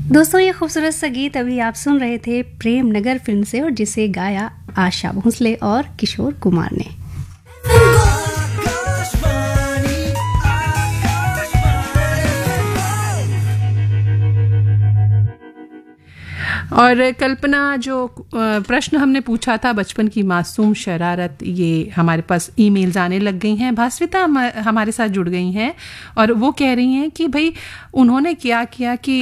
दोस्तों, ये खूबसूरत सा गीत अभी आप सुन रहे थे प्रेम नगर फिल्म से, और जिसे गाया आशा भोसले और किशोर कुमार ने। और कल्पना, जो प्रश्न हमने पूछा था बचपन की मासूम शरारत, ये हमारे पास ईमेल्स आने लग गई हैं। भास्विता हमारे साथ जुड़ गई हैं और वो कह रही हैं कि भाई उन्होंने क्या किया कि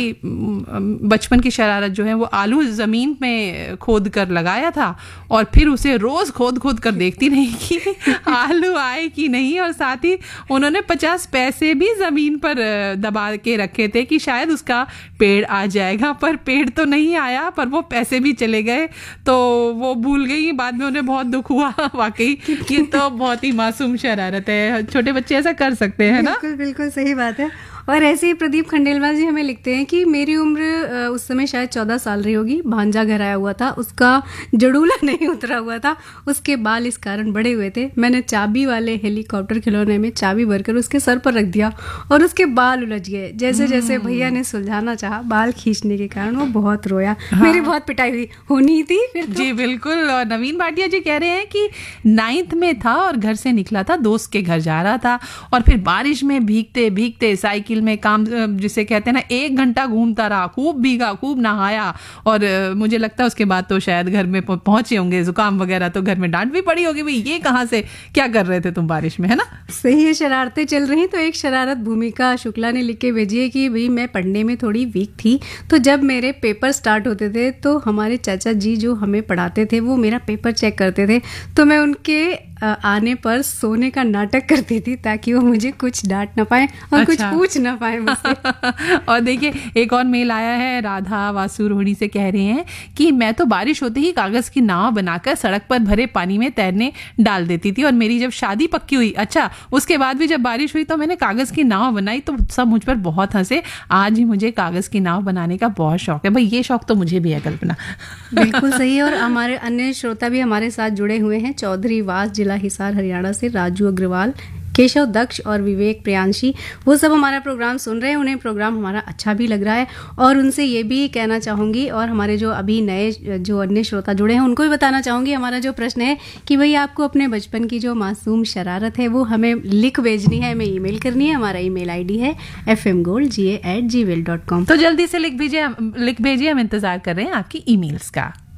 बचपन की शरारत जो है वो आलू ज़मीन में खोद कर लगाया था और फिर उसे रोज़ खोद खोद कर देखती रही कि आलू आए कि नहीं, और साथ ही उन्होंने 50 पैसे भी ज़मीन पर दबा के रखे थे कि शायद उसका पेड़ आ जाएगा, पर पेड़ तो नहीं आया, पर वो पैसे भी चले गए। तो वो भूल गई, बाद में उन्हें बहुत दुख हुआ। वाकई ये तो बहुत ही मासूम शरारत है, छोटे बच्चे ऐसा कर सकते हैं ना। बिल्कुल बिल्कुल सही बात है। और ऐसे ही प्रदीप खंडेलवाल जी हमें लिखते हैं कि मेरी उम्र उस समय शायद 14 साल रही होगी। भांजा घर आया हुआ था, उसका जड़ूला नहीं उतरा हुआ था, उसके बाल इस कारण बड़े हुए थे। मैंने चाबी वाले हेलीकॉप्टर खिलौने में चाबी भरकर उसके सर पर रख दिया और उसके बाल उलझ गए। जैसे जैसे भैया ने सुलझाना चाहा, बाल खींचने के कारण वो बहुत रोया। हाँ। मेरी बहुत पिटाई हुई होनी थी फिर तो। जी बिल्कुल। और नवीन भाटिया जी कह रहे हैं कि 9th में था और घर से निकला था, दोस्त के घर जा रहा था और फिर बारिश में भीगते भीगते साइकिल में काम, जिसे कहते हैं ना, 1 घंटा घूमता रहा, खूब भीगा, खूब नहाया, और मुझे लगता है उसके बाद तो शायद घर में पहुंचे होंगे जुकाम वगैरह, तो घर में डांट भी पड़ी होगी, भाई ये कहाँ से क्या कर रहे थे तुम बारिश में, है ना। सही है, शरारतें चल रही। तो एक शरारत भूमिका शुक्ला ने लिख के भेजी है कि भाई मैं पढ़ने में थोड़ी वीक थी, तो जब मेरे पेपर स्टार्ट होते थे तो हमारे चाचा जी जो हमें पढ़ाते थे वो मेरा पेपर चेक करते थे, तो मैं उनके आने पर सोने का नाटक करती थी ताकि वो मुझे कुछ डांट ना पाए और कुछ पूछ ना पाए मुझसे। और देखिए एक और मेल आया है, राधा वासु रोहिणी से कह रहे हैं कि मैं तो बारिश होते ही कागज की नाव बनाकर सड़क पर भरे पानी में तैरने डाल देती थी, और मेरी जब शादी पक्की हुई, अच्छा उसके बाद भी जब बारिश हुई तो मैंने कागज की नाव बनाई, तो सब मुझ पर बहुत हंसे। आज ही मुझे कागज की नाव बनाने का बहुत शौक है। भाई ये शौक तो मुझे भी है कल्पना। बिल्कुल सही है। और हमारे अन्य श्रोता भी हमारे साथ जुड़े हुए हैं। चौधरी वास, जिला हिसार, हरियाणा से राजू अग्रवाल, केशव दक्ष और विवेक प्रियांशी, वो सब हमारा प्रोग्राम सुन रहे हैं। उन्हें प्रोग्राम हमारा अच्छा भी लग रहा है और उनसे ये भी कहना चाहूँगी, और हमारे जो अभी नए जो अन्य श्रोता जुड़े हैं उनको भी बताना चाहूँगी, हमारा जो प्रश्न है कि भाई आपको अपने बचपन की जो मासूम शरारत है वो हमें लिख भेजनी है, हमें ईमेल करनी है। हमारा ईमेल आईडी है fmgoldga@gmail.com। तो जल्दी से लिख भेजिए, हम इंतजार कर रहे हैं आपकी ईमेल्स का।